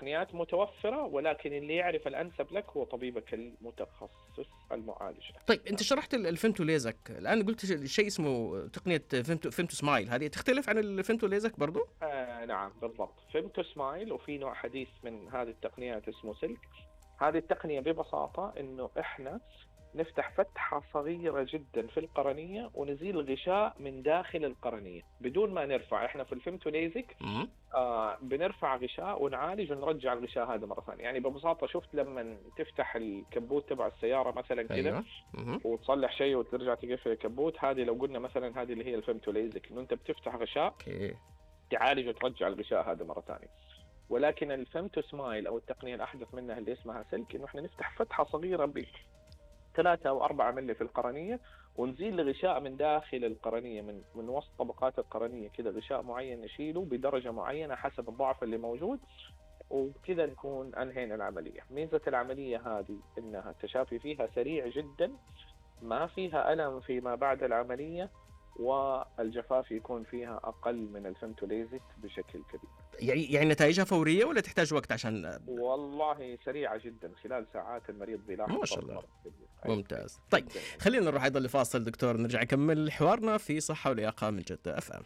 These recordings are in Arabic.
التقنيات متوفرة، ولكن اللي يعرف الأنسب لك هو طبيبك المتخصص المعالج. طيب أنت شرحت الفيمتو ليزك، الآن قلت شيء اسمه تقنية فيمتو سمايل، هذه تختلف عن الفيمتو ليزك برضو؟ نعم بالضبط، فيمتو سمايل، وفي نوع حديث من هذه التقنيات اسمه سلك. هذه التقنية ببساطة إنه إحنا نفتح فتحة صغيرة جدا في القرنية ونزيل غشاء من داخل القرنية بدون ما نرفع. إحنا في الفيمتو ليزك بنرفع غشاء ونعالج ونرجع الغشاء هذا مرة ثانية. يعني ببساطة شفت لما تفتح الكبوت تبع السيارة مثلا كذا، أيوة. وتصلح شيء وترجع تقفل الكبوت، هذه لو قلنا مثلا هذه اللي هي الفيمتو ليزك، إنه أنت بتفتح غشاء تعالج وترجع الغشاء هذا مرة ثانية. ولكن الفيمتو سمايل أو التقنية الأحدث منها اللي اسمها سلك، إنه إحنا نفتح فتحة صغيرة ب3 أو 4 ملي في القرنية، ونزيل الغشاء من داخل القرنية، من وسط طبقات القرنية كده غشاء معين نشيله بدرجة معينة حسب الضعف اللي موجود، وكذا نكون أنهينا العملية. ميزة العملية هذه إنها التشافي فيها سريع جدا، ما فيها ألم فيما بعد العملية، والجفاف يكون فيها أقل من الفيمتو ليزك بشكل كبير. يعني نتائجها فورية ولا تحتاج وقت عشان؟ والله سريعة جدا، خلال ساعات المريض بيلاحظ. ما شاء الله، ممتاز. طيب خلينا نروح أيضا لفاصل دكتور، نرجع نكمل حوارنا في صحة ولياقة من جدة FM.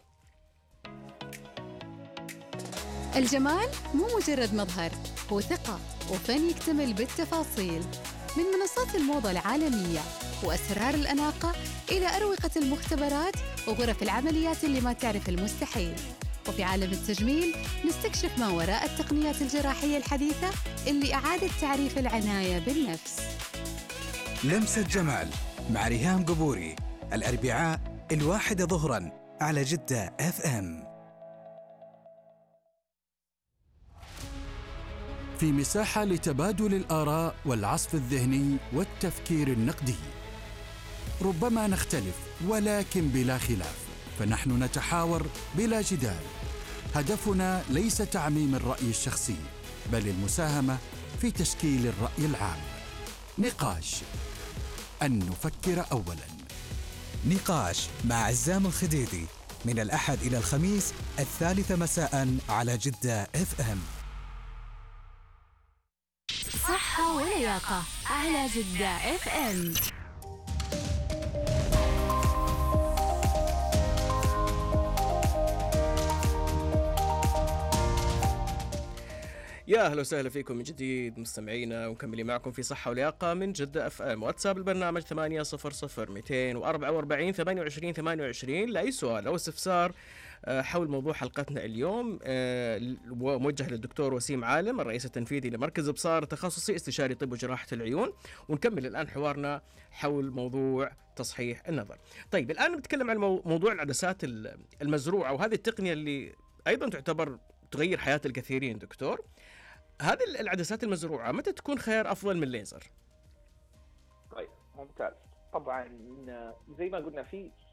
الجمال مو مجرد مظهر، هو ثقة وفن يكتمل بالتفاصيل. من منصات الموضة العالمية وأسرار الأناقة إلى أروقة المختبرات وغرف العمليات اللي ما تعرف المستحيل. وفي عالم التجميل نستكشف ما وراء التقنيات الجراحية الحديثة اللي أعادت تعريف العناية بالنفس. لمسة جمال مع ريهام قبوري، الأربعاء 1 ظهراً على جدة FM. في مساحة لتبادل الآراء والعصف الذهني والتفكير النقدي. ربما نختلف ولكن بلا خلاف، فنحن نتحاور بلا جدال. هدفنا ليس تعميم الرأي الشخصي، بل المساهمة في تشكيل الرأي العام. نقاش، أن نفكر أولاً. نقاش مع عزام الخديدي من الأحد إلى الخميس 3 مساء على جدة FM. صحة ولياقة على جدة FM. يا أهلا وسهلا فيكم من جديد مستمعينا، ومكملين معكم في صحة ولياقة من جدة FM. واتساب البرنامج 800-244-28-28 لأي سؤال أو استفسار حول موضوع حلقتنا اليوم، وموجه للدكتور وسيم عالم، الرئيس التنفيذي لمركز بصار تخصصي استشاري طب وجراحة العيون. ونكمل الآن حوارنا حول موضوع تصحيح النظر. طيب الآن نتكلم عن موضوع العدسات المزروعة، وهذه التقنية اللي أيضا تعتبر تغير حياة الكثيرين. دكتور، هذه العدسات المزروعة متى تكون خيار أفضل من الليزر؟ طيب ممتاز. طبعا زي ما قلنا في